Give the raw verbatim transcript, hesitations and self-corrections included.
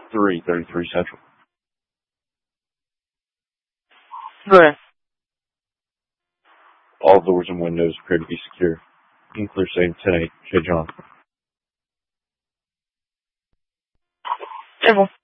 three thirty-three Central. Right. All doors and windows appear to be secure. You can clear same ten eight. J. John. Table.